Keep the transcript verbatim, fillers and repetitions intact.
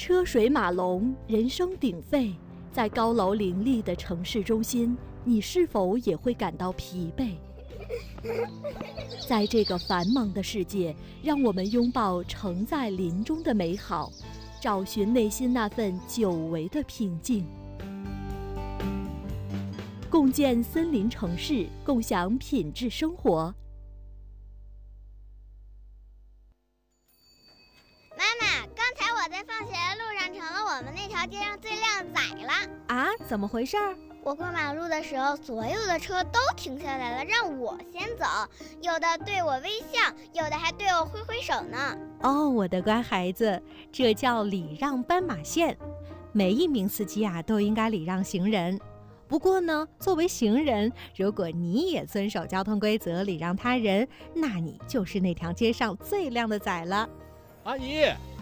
车水马龙，人声鼎沸，在高楼林立的城市中心，你是否也会感到疲惫？在这个繁忙的世界，让我们拥抱城在林中的美好，找寻内心那份久违的平静。共建森林城市，共享品质生活。 妈妈，刚才我在放学的路上成了我们那条街上最靓仔了。 啊，怎么回事？ 我过马路的时候，所有的车都停下来了，让我先走。有的对我微笑，有的还对我挥挥手呢。 哦，我的乖孩子，这叫礼让斑马线。每一名司机啊，都应该礼让行人。不过呢，作为行人，如果你也遵守交通规则，礼让他人，那你就是那条街上最靓的仔了。 阿姨，